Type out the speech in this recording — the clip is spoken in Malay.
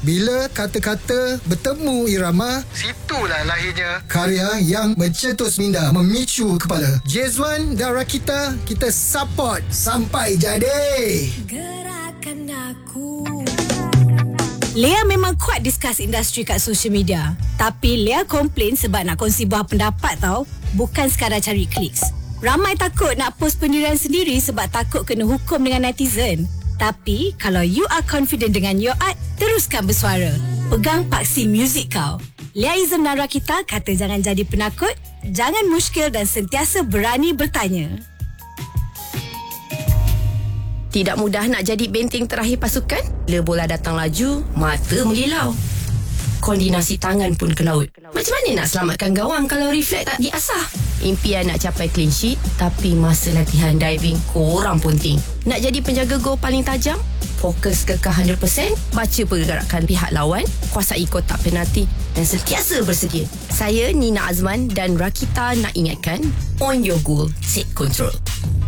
Bila kata-kata bertemu irama, situlah lahirnya karya yang mencetus minda, memicu kepala. Jezwan dan Rakita, kita support sampai jadi. Gerakan aku. Lea memang kuat discuss industri kat social media. Tapi Lea komplain sebab nak kongsi buah pendapat tau. Bukan sekadar cari kliks. Ramai takut nak post pendirian sendiri sebab takut kena hukum dengan netizen. Tapi kalau you are confident dengan your art, teruskan bersuara. Pegang paksi muzik kau. Lea Izam dan Rakita kata jangan jadi penakut, jangan muskil dan sentiasa berani bertanya. Tidak mudah nak jadi benteng terakhir pasukan. Bila bola datang laju, mata melilau. Koordinasi tangan pun ke laut. Macam mana nak selamatkan gawang kalau refleks tak diasah? Impian nak capai clean sheet, tapi masa latihan diving korang punting. Nak jadi penjaga gol paling tajam? Fokus kekal 100%, baca pergerakan pihak lawan, kuasai kotak penalti dan sentiasa bersedia. Saya Nina Azman dan Rakita nak ingatkan, on your goal, take control.